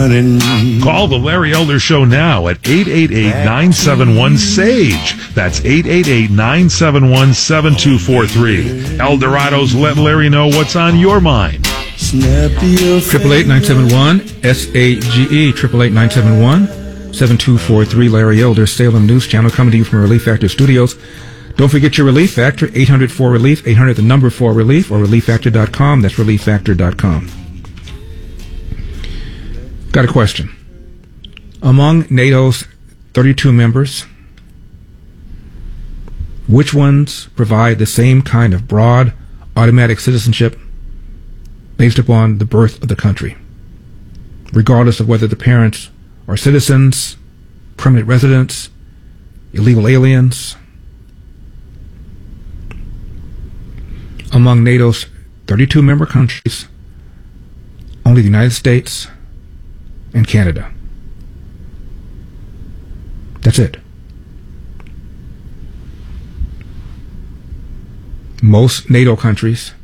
Call the Larry Elder Show now at 888-971-SAGE. That's 888-971-7243. Eldorado's Let Larry Know what's on your mind. 888-971-SAGE, 888-971-7243. Larry Elder, Salem News Channel, coming to you from Relief Factor Studios. Don't forget your Relief Factor, 800-4RELIEF, 800 the number 4RELIEF, or ReliefFactor.com. That's ReliefFactor.com. Got a question. Among NATO's 32 members, which ones provide the same kind of broad automatic citizenship based upon the birth of the country, regardless of whether the parents are citizens, permanent residents, illegal aliens? Among NATO's 32 member countries, only the United States and Canada. That's it. Most NATO countries